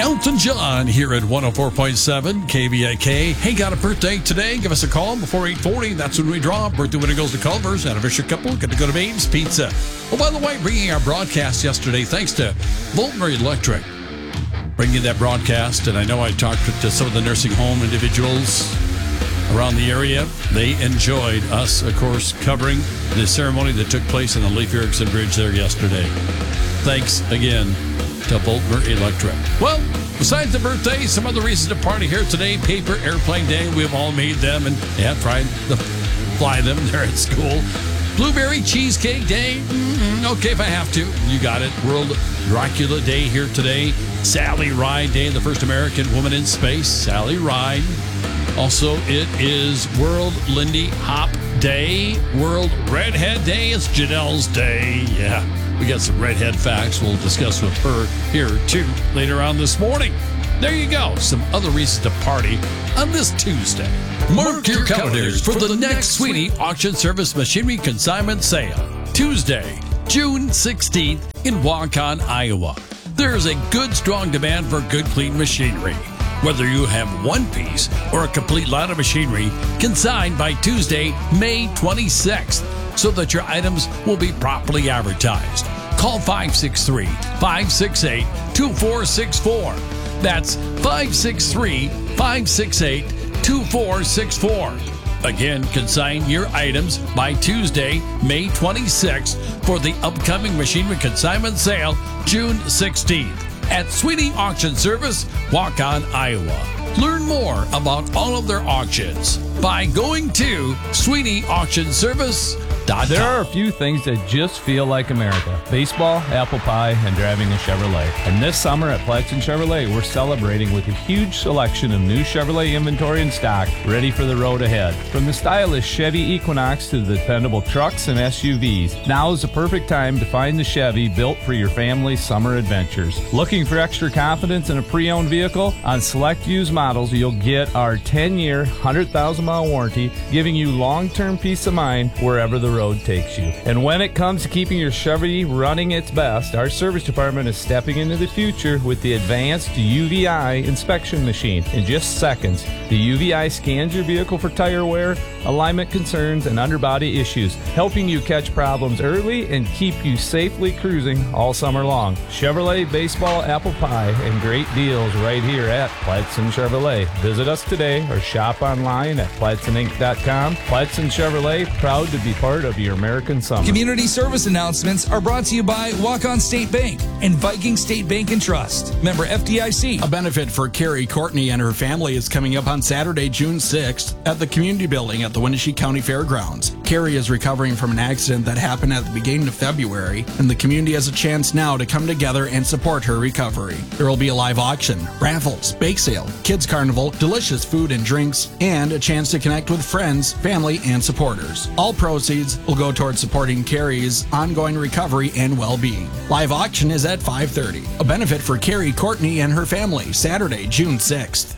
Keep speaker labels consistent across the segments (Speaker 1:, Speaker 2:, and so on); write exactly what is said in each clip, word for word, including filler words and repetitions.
Speaker 1: Elton John here at one oh four point seven K V I K. Hey, got a birthday today? Give us a call before eight forty. That's when we draw. Birthday winner goes to Culver's. Anniversary couple get to go to Babe's Pizza. Oh, by the way, bringing our broadcast yesterday, thanks to Voltmer Electric. Bringing that broadcast, and I know I talked to some of the nursing home individuals around the area. They enjoyed us, of course, covering the ceremony that took place on the Leif Erikson Bridge there yesterday. Thanks again to Voltmer Electric. Well, besides the birthday, some other reasons to party here today. Paper Airplane Day. We've all made them and yeah, tried to fly them there at school. Blueberry Cheesecake Day. Mm-hmm. Okay, if I have to. You got it. World Dracula Day here today. Sally Ride Day, the first American woman in space. Sally Ride. Also, it is World Lindy Hop Day. World Redhead Day. It's Janelle's Day. Yeah. We got some redhead facts we'll discuss with her here, too, later on this morning. There you go. Some other reasons to party on this Tuesday. Mark your calendars for the next Sweeney Auction Service Machinery Consignment Sale. Tuesday, June sixteenth in Waukon, Iowa. There's a good, strong demand for good, clean machinery. Whether you have one piece or a complete lot of machinery, consigned by Tuesday, May twenty-sixth. So that your items will be properly advertised. Call five six three, five six eight, two four six four. That's five six three, five six eight, two four six four. Again, consign your items by Tuesday, May twenty-sixth for the upcoming Machinery Consignment Sale, June sixteenth at Sweeney Auction Service, Waukon, Iowa. Learn more about all of their auctions by going to Sweeney Auction Service dot com.
Speaker 2: There are a few things that just feel like America. Baseball, apple pie, and driving a Chevrolet. And this summer at Platson Chevrolet, we're celebrating with a huge selection of new Chevrolet inventory and stock ready for the road ahead. From the stylish Chevy Equinox to the dependable trucks and S U Vs, now is the perfect time to find the Chevy built for your family's summer adventures. Looking for extra confidence in a pre-owned vehicle? On select used models, you'll get our ten-year, one hundred thousand mile warranty, giving you long-term peace of mind wherever the road takes you. And when it comes to keeping your Chevy running its best, our service department is stepping into the future with the advanced U V I inspection machine. In just seconds, the U V I scans your vehicle for tire wear, alignment concerns, and underbody issues, helping you catch problems early and keep you safely cruising all summer long. Chevrolet, baseball, apple pie, and great deals right here at Platson Chevrolet. Visit us today or shop online at Platson Inc dot com. Platson Chevrolet, proud to be part of your American summer.
Speaker 3: Community service announcements are brought to you by Waukon State Bank and Viking State Bank and Trust. Member F D I C.
Speaker 4: A benefit for Carrie Courtney and her family is coming up on Saturday, June sixth at the Community Building at the Wenatchee County Fairgrounds. Carrie is recovering from an accident that happened at the beginning of February, and the community has a chance now to come together and support her recovery. There will be a live auction, raffles, bake sale, kids carnival, delicious food and drinks, and a chance to connect with friends, family, and supporters. All proceeds will go towards supporting Carrie's ongoing recovery and well-being. Live auction is at five thirty. A benefit for Carrie Courtney and her family, Saturday, June sixth.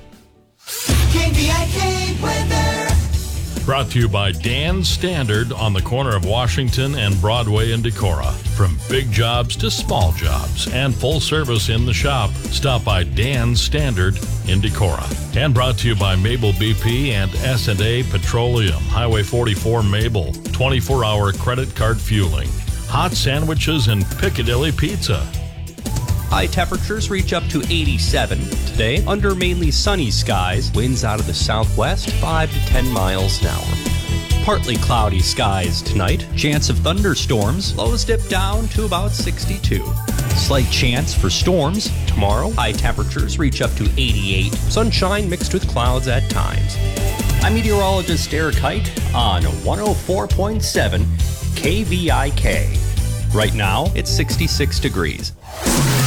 Speaker 5: K V I K weather.
Speaker 6: Brought to you by Dan Standard on the corner of Washington and Broadway in Decorah. From big jobs to small jobs and full service in the shop, stop by Dan Standard in Decorah. And brought to you by Mabel B P and S and A Petroleum, Highway forty-four Mabel, twenty-four hour credit card fueling, hot sandwiches, and Piccadilly Pizza.
Speaker 7: High temperatures reach up to eighty-seven today under mainly sunny skies. Winds out of the southwest, five to ten miles an hour. Partly cloudy skies tonight. Chance of thunderstorms. Lows dip down to about sixty-two. Slight chance for storms tomorrow. High temperatures reach up to eighty-eight. Sunshine mixed with clouds at times. I'm meteorologist Eric Height on one oh four point seven K V I K. Right now, it's sixty-six degrees.